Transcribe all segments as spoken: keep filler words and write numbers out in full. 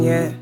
Yeah.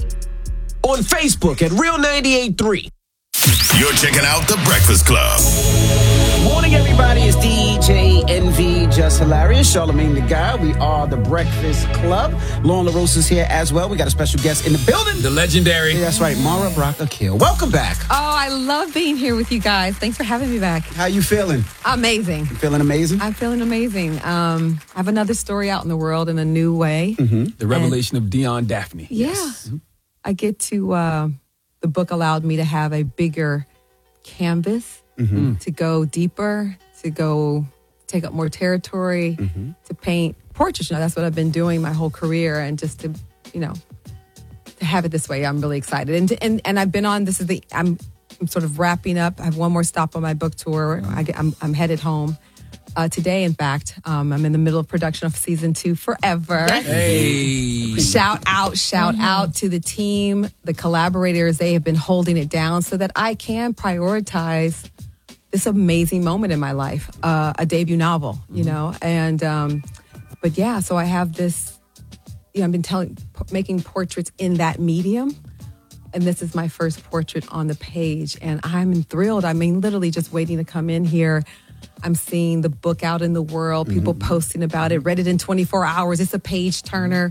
On Facebook at Real ninety-eight point three. You're checking out The Breakfast Club. Morning, everybody. It's D J N V, Just Hilarious, Charlamagne the Guy. We are The Breakfast Club. Lauren LaRosa is here as well. We got a special guest in the building. The legendary. Yeah, that's right, Mara Brock Akil. Welcome back. Oh, I love being here with you guys. Thanks for having me back. How you feeling? Amazing. You feeling amazing? I'm feeling amazing. Um, I have another story out in the world in a new way. Mm-hmm. The revelation and, of Dion Daphne. Yeah. Yes. I get to, uh, the book allowed me to have a bigger canvas, mm-hmm. to go deeper, to go take up more territory, mm-hmm. to paint portraits. You know, that's what I've been doing my whole career. And just to, you know, to have it this way, I'm really excited. And and, and I've been on, this is the, I'm, I'm sort of wrapping up. I have one more stop on my book tour. I get, I'm, I'm headed home. Uh, today, in fact, um, I'm in the middle of production of season two, Forever. Hey. Shout out, shout mm-hmm. out to the team, the collaborators. They have been holding it down so that I can prioritize this amazing moment in my life, uh, a debut novel, you mm-hmm. know. And, um, but yeah, so I have this, you know, I've been telling, making portraits in that medium. And this is my first portrait on the page. And I'm thrilled. I mean, literally just waiting to come in here. I'm seeing the book out in the world, people mm-hmm. posting about it, read it in twenty-four hours. It's a page turner.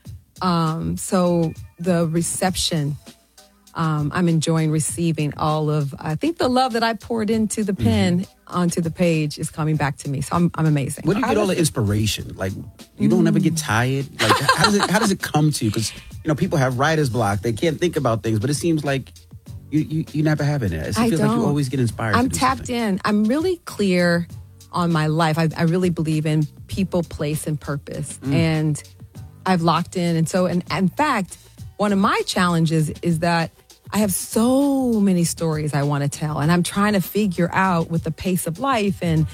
Um, so the reception, um, I'm enjoying receiving all of, I think the love that I poured into the pen mm-hmm. onto the page is coming back to me. So I'm, I'm amazing. Where do you get all the inspiration? Like, you don't mm. ever get tired? Like, how does it, how does it come to you? Because, you know, people have writer's block. They can't think about things, but it seems like You, you you never have it. It I feels don't. like you always get inspired. I'm to do tapped something. in. I'm really clear on my life. I, I really believe in people, place, and purpose. Mm. And I've locked in. And so, and, in fact, one of my challenges is that I have so many stories I want to tell. And I'm trying to figure out with the pace of life and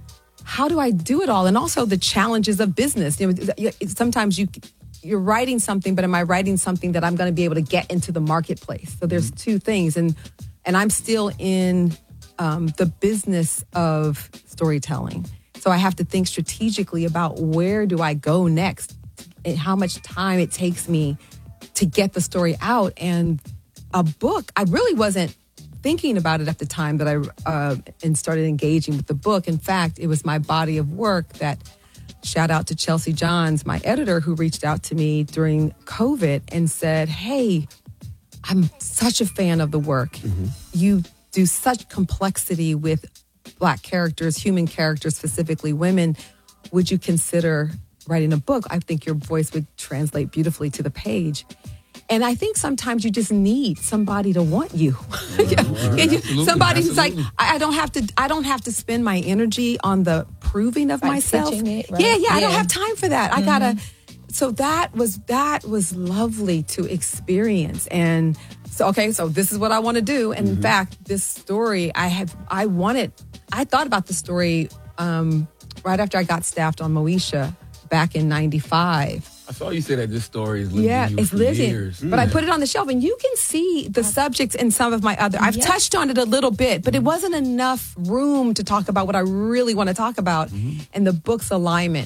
how do I do it all? And also the challenges of business. You know, sometimes you... You're writing something, but am I writing something that I'm going to be able to get into the marketplace? So there's mm-hmm. two things. And and I'm still in um, the business of storytelling. So I have to think strategically about where do I go next and how much time it takes me to get the story out. And a book, I really wasn't thinking about it at the time that I uh, and started engaging with the book. In fact, it was my body of work that... Shout out to Chelsea Johns, my editor, who reached out to me during COVID and said, hey, I'm such a fan of the work. Mm-hmm. You do such complexity with Black characters, human characters, specifically women. Would you consider writing a book? I think your voice would translate beautifully to the page. And I think sometimes you just need somebody to want you. yeah, you somebody who's like, I, I don't have to. I don't have to spend my energy on the proving of like myself. It, right? yeah, yeah, yeah. I don't have time for that. Mm-hmm. I gotta. So that was that was lovely to experience. And so okay, so this is what I want to do. And mm-hmm. in fact, this story, I have. I wanted. I thought about the story um, right after I got staffed on Moesha back in ninety-five. I saw you say that this story is living yeah, you it's for living. years. But I put it on the shelf, and you can see the subjects in some of my other. I've yeah. touched on it a little bit, but it wasn't enough room to talk about what I really want to talk about. Mm-hmm. And the book's alignment